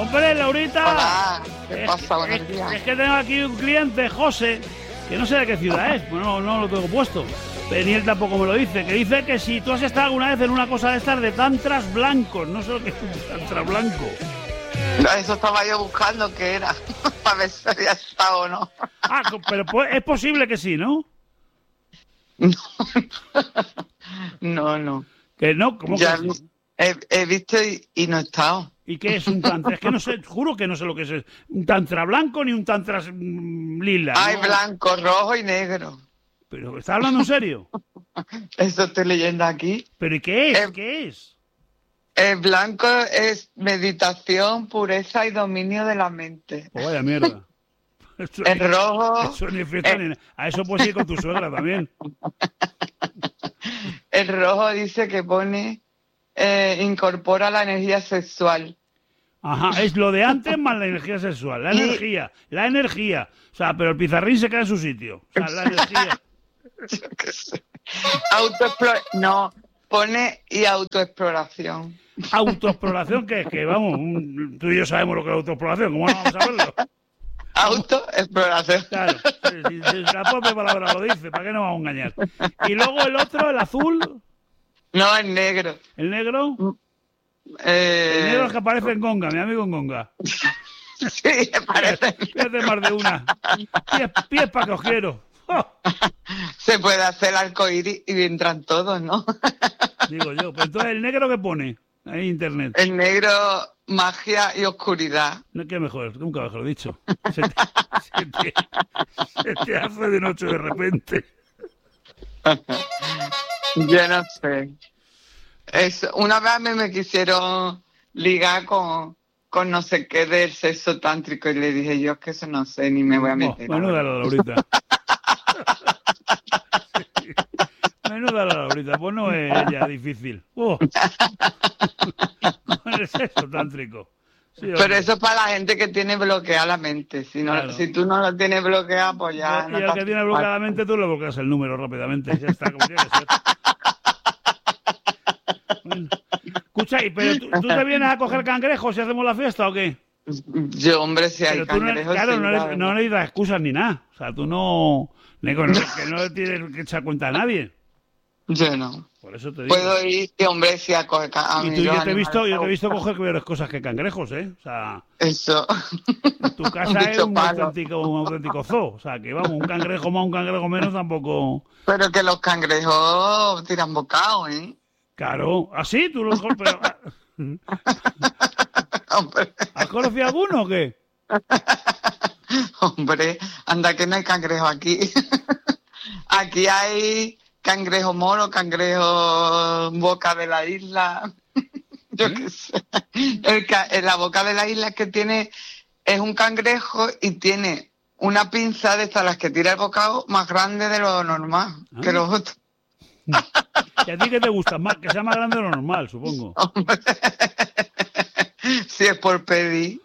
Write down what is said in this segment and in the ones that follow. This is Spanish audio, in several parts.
Hombre, Laurita. Hola, ¿qué pasa? Buenos días. Es que tengo aquí un cliente, José, que no sé de qué ciudad es, bueno, no lo tengo puesto. Pero ni él tampoco me lo dice, que dice que si tú has estado alguna vez en una cosa de estas de tantras blancos, no sé lo que es un tantra blanco. Eso estaba yo buscando qué era, a ver si había estado o no. Ah, pero es posible que sí, ¿no? No. Que no, ¿cómo Ya que sí? he visto y no he estado. ¿Y qué es un tantra? Es que no sé, juro que no sé lo que es un tantra blanco ni un tantra lila. Hay ¿no? blanco, rojo y negro. Pero, ¿estás hablando en serio? Eso estoy leyendo aquí. ¿Pero y qué es? ¿Qué es? El blanco es meditación, pureza y dominio de la mente. Pues vaya mierda. El rojo... Eso ni fiesta ni nada. A eso puedes ir con tu suegra también. El rojo dice que pone... incorpora la energía sexual. Ajá, es lo de antes más la energía sexual. La energía. O sea, pero el pizarrín se queda en su sitio. O sea, la energía. Yo qué sé. No, pone y autoexploración. Autoexploración, que es que, vamos, tú y yo sabemos lo que es autoexploración. ¿Cómo no vamos a verlo? Autoexploración. Claro, si la propia palabra lo dice, ¿para qué nos vamos a engañar? Y luego el otro, el azul, No, es negro. el negro. El negro es que aparece en Conga, mi amigo en Conga. Sí, me parece. Fíjate más de una. Pies para que os quiero. ¡Oh! Se puede hacer el arcoíris y entran todos, ¿no? Digo yo, pues entonces el negro que pone ahí en internet. El negro, magia y oscuridad. No, ¿qué mejor? Nunca mejor dicho. Se te hace de noche de repente. Yo no sé. Una vez me quisieron ligar con no sé qué del sexo tántrico y le dije yo es que eso no sé ni me voy a meter. Menuda la Laurita. Menuda la Laurita, pues no es ya difícil. Con el sexo tántrico. Sí, pero eso es para la gente que tiene bloqueada la mente. Si tú no lo tienes bloqueada, pues ya... Y el que tiene bloqueada la mente, tú le bloqueas el número rápidamente. Ya está, como tiene que ser. Bueno. Escucha, pero ¿tú te vienes a coger cangrejos si hacemos la fiesta o qué? Yo, hombre, si hay cangrejos... Claro, no necesitas excusas ni nada. O sea, tú no... Que no le tienes que echar cuenta a nadie. Yo no. Por eso te digo. Puedo ir, hombre, si a coger cangrejos. Y yo te he visto coger peores cosas que cangrejos, ¿eh? O sea... Eso. Tu casa es un auténtico zoo. O sea, que vamos, un cangrejo más, un cangrejo menos tampoco... Pero que los cangrejos tiran bocado, ¿eh? Claro. ¿Así? ¿Tú los golpeas? ¿Has conocido alguno o qué? Hombre, anda que no hay cangrejo aquí. Aquí hay cangrejo moro, cangrejo boca de la isla. Yo qué sé. En la boca de la isla es que es un cangrejo y tiene una pinza de estas, las que tira el bocado, más grande de lo normal que los otros. ¿Y a ti qué te gusta? Más, que sea más grande de lo normal, supongo. Hombre, si es por pedir.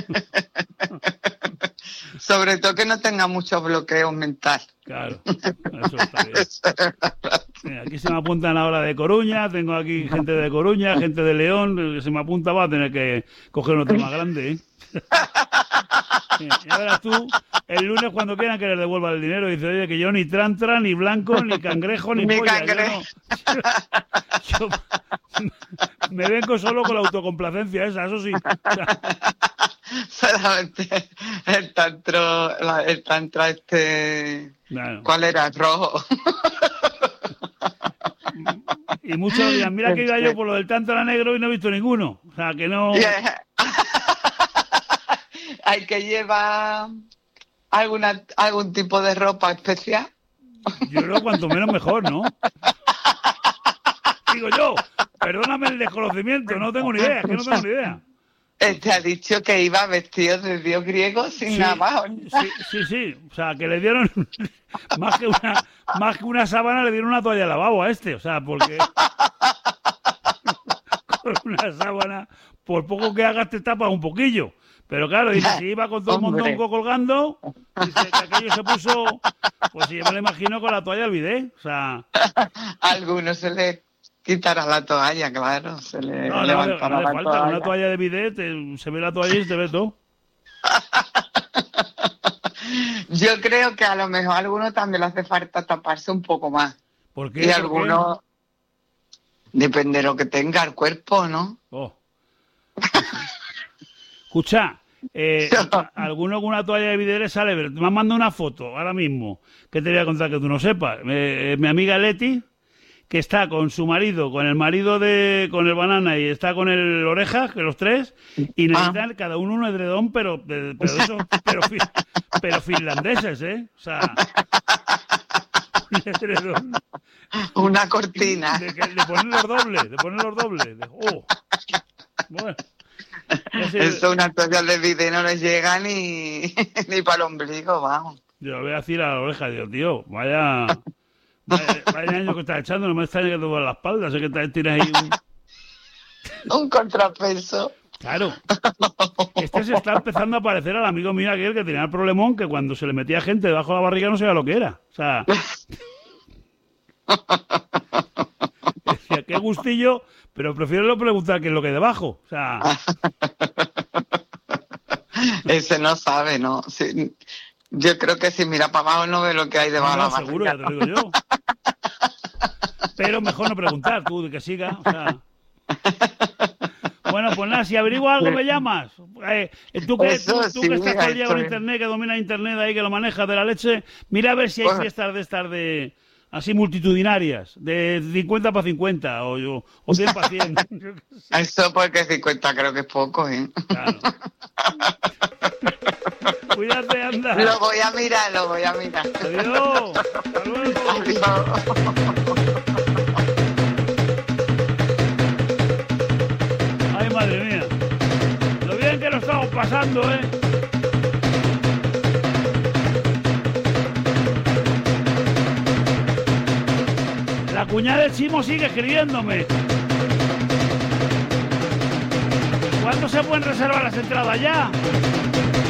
Sobre todo que no tenga mucho bloqueo mental. Claro, eso está bien. Mira, aquí se me apuntan ahora de Coruña, tengo aquí gente de Coruña, gente de León, que se me apunta, va a tener que coger otro más grande, ¿eh? Mira, ya verás tú, el lunes cuando quieran que les devuelva el dinero, dice, oye, que yo ni trantra, ni blanco, ni cangrejo, ni polla. Cangrejo. Yo me vengo solo con la autocomplacencia esa, eso sí. Solamente el tantra este... Claro. ¿Cuál era? El rojo. Y muchos dirán, mira que iba yo por lo del tantra negro y no he visto ninguno. O sea, que no... Hay que llevar algún tipo de ropa especial. Yo creo cuanto menos mejor, ¿no? Digo yo, perdóname el desconocimiento, no tengo ni idea, es que no tengo ni idea. Ha dicho que iba vestido de dios griego sin nada más. Sí. O sea, que le dieron más que una sábana, le dieron una toalla de lavabo a este. O sea, porque con una sábana, por poco que hagas te tapas un poquillo. Pero claro, dice, si iba con todo el mondongo colgando, dice que aquello se puso, pues yo me lo imagino con la toalla del bidet. O sea... A algunos se quitará la toalla, claro. Se le No, levantará no la hace falta. toalla. Una toalla de bidet, se ve la toalla y se ve todo. Yo creo que a lo mejor a alguno también le hace falta taparse un poco más. ¿Por qué? Y ¿Por algunos, depende de lo que tenga el cuerpo, ¿no? qué? Oh. Escucha, alguno con una toalla de bidet le sale, pero me han mandado una foto ahora mismo, que te voy a contar que tú no sepas. Mi amiga Leti, que está con su marido, con el marido con el banana y está con el orejas, que los tres, y necesitan cada uno un edredón, pero finlandeses, ¿eh? O sea, un edredón. Una cortina. De poner los dobles, Oh, bueno. Eso una toalla de bidet no les llega ni para el ombligo, vamos. Yo le voy a decir a la oreja, digo, tío, vaya año que estás echando, no me extraña que te duele la espalda, sé que tienes ahí un contrapeso. Claro. Se está empezando a parecer al amigo mío aquel que tenía el problemón que cuando se le metía gente debajo de la barriga no sabía lo que era. O sea, decía, qué gustillo, pero prefiero no preguntar qué es lo que hay debajo. O sea, ese no sabe, ¿no? Sí, yo creo que si mira para abajo no ve lo que hay debajo de la barriga. Seguro, ya te lo digo yo. Pero mejor no preguntar, tú, de que siga. O sea. Bueno, pues nada, si averigua algo me llamas. Tú que estás todo el día con internet, que dominas internet ahí, que lo manejas de la leche, mira a ver si hay fiestas de estas de así multitudinarias, de 50 para 50 o 100 para 100. Eso porque 50 creo que es poco, ¿eh? Claro. Cuídate, anda. Lo voy a mirar. Adiós. Hasta luego. Adiós. Ay, madre mía. Lo bien que lo estamos pasando, ¿eh? La cuñada del Chimo sigue escribiéndome. ¿Cuándo se pueden reservar las entradas ya?